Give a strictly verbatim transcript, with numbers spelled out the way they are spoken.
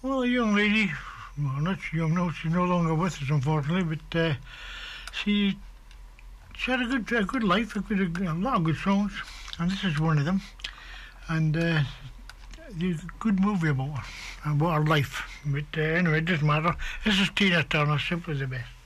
Well, a young lady, well, not so young now, she's no longer with us, unfortunately, but uh, she, she had a good, a good life, a, good, a lot of good songs, and this is one of them. And uh, there's a good movie about her, about her life. But uh, anyway, it doesn't matter. This is Tina Turner, Simple as the Best.